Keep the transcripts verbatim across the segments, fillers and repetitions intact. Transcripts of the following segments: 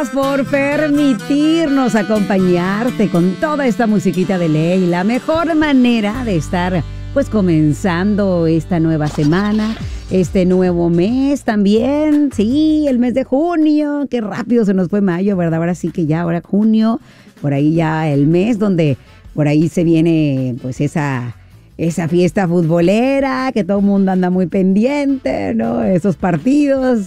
Por permitirnos acompañarte con toda esta musiquita de ley. La mejor manera de estar pues comenzando esta nueva semana, este nuevo mes también. Sí, el mes de junio, qué rápido se nos fue mayo, ¿verdad? Ahora sí que ya, ahora junio, por ahí ya el mes donde por ahí se viene pues esa... Esa fiesta futbolera, que todo el mundo anda muy pendiente, ¿no? Esos partidos.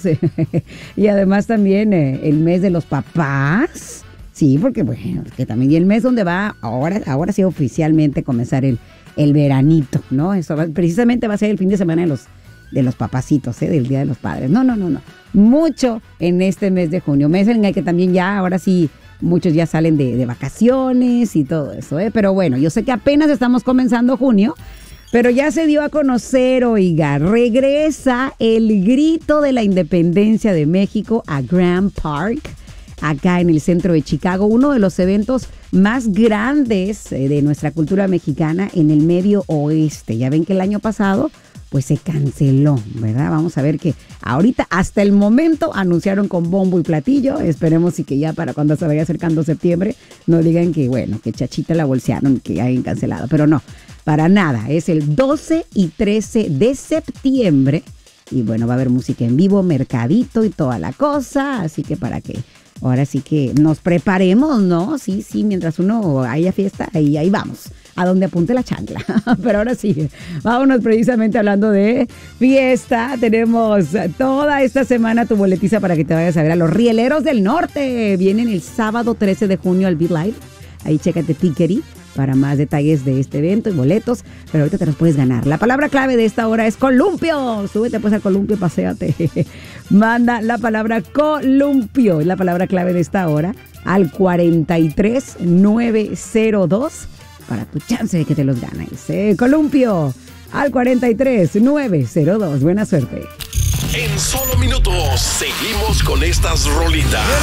Y además también eh, el mes de los papás. Sí, porque bueno, que también y el mes donde va, ahora, ahora sí oficialmente comenzar el, el veranito, ¿no? Eso va, precisamente va a ser el fin de semana de los, de los papacitos, ¿eh? Del Día de los Padres. No, no, no, no. Mucho en este mes de junio. Mes en el que también ya, ahora sí, muchos ya salen de, de vacaciones y todo eso, ¿eh? Pero bueno, yo sé que apenas estamos comenzando junio, pero ya se dio a conocer, oiga, regresa el grito de la independencia de México a Grand Park, acá en el centro de Chicago, uno de los eventos más grandes de nuestra cultura mexicana en el medio oeste. Ya ven que el año pasado pues se canceló, ¿verdad? Vamos a ver que ahorita, hasta el momento, anunciaron con bombo y platillo. Esperemos y que ya para cuando se vaya acercando septiembre no digan que, bueno, que chachita la bolsearon, que hayan cancelado. Pero no, para nada. Es el doce y trece de septiembre. Y bueno, va a haber música en vivo, mercadito y toda la cosa. Así que para que ahora sí que nos preparemos, ¿no? Sí, sí, mientras uno haya fiesta, ahí, ahí vamos. A donde apunte la chancla. Pero ahora sí, vámonos precisamente hablando de fiesta. Tenemos toda esta semana tu boletiza para que te vayas a ver a los Rieleros del Norte. Vienen el sábado trece de junio al Beat Live. Ahí chécate Tickery para más detalles de este evento y boletos. Pero ahorita te los puedes ganar. La palabra clave de esta hora es columpio. Súbete pues al columpio y paséate. Manda la palabra columpio. Es la palabra clave de esta hora al cuarenta y tres nueve cero dos. Para tu chance de que te los ganes. ¿eh? Columpio al cuarenta y tres nueve cero dos. Buena suerte. En solo minutos seguimos con estas rolitas.